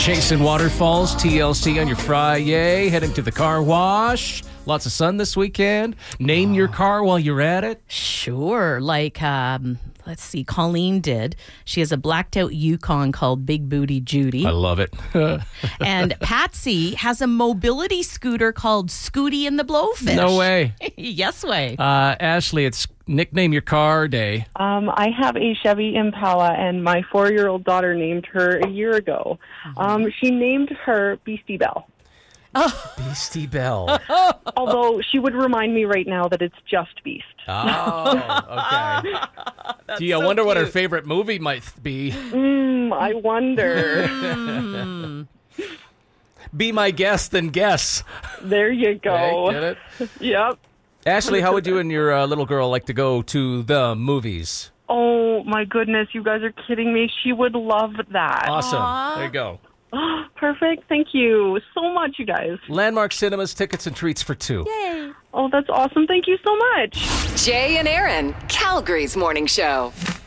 Chasing waterfalls, TLC on your Friday, heading to the car wash. Lots of sun this weekend. Name your car while you're at it. Sure. Like, let's see, Colleen did. She has a blacked out Yukon called Big Booty Judy. I love it. And Patsy has a mobility scooter called Scooty and the Blowfish. No way. Yes way. Ashley, it's nickname your car day. I have a Chevy Impala, and my 4-year-old daughter named her a year ago. She named her Beastie Belle. Beastie Belle. Although she would remind me right now that it's just Beast. Oh, okay. Gee, I wonder what her favorite movie might be. I wonder. Be my guest and guess. There you go. Okay, get it? Yep. Ashley, how would you and your little girl like to go to the movies? Oh, my goodness. You guys are kidding me. She would love that. Awesome. Aww. There you go. Perfect. Thank you so much, you guys. Landmark Cinemas, tickets and treats for 2. Yay. Oh, that's awesome. Thank you so much. Jay and Aaron, Calgary's morning show.